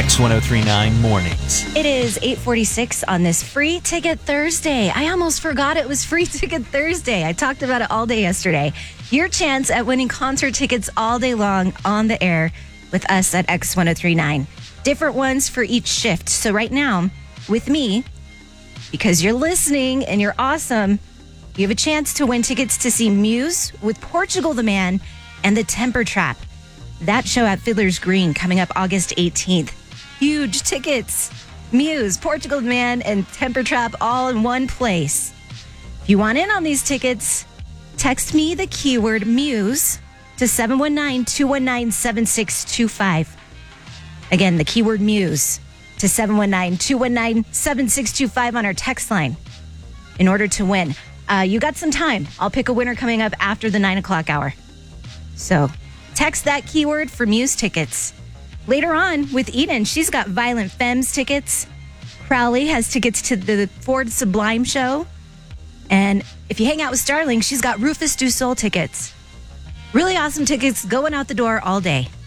X1039 Mornings. It is 8:46 on this Free Ticket Thursday. I almost forgot it was Free Ticket Thursday. I talked about it all day yesterday. Your chance at winning concert tickets all day long on the air with us at X1039. Different ones for each shift. So right now, with me, because you're listening and you're awesome, you have a chance to win tickets to see Muse with Portugal the Man and the Temper Trap. That show at Fiddler's Green coming up August 18th. Huge tickets. Muse, Portugal the Man, and Temper Trap all in one place. If you want in on these tickets, text me the keyword Muse to 719-219-7625. Again, the keyword Muse to 719-219-7625 on our text line in order to win. You got some time. I'll pick a winner coming up after the 9 o'clock hour. So text that keyword for Muse tickets. Later on with Eden, she's got Violent Femmes tickets. Crowley has tickets to the Ford Sublime show. And if you hang out with Starling, she's got Rufus Du Sol tickets. Really awesome tickets going out the door all day.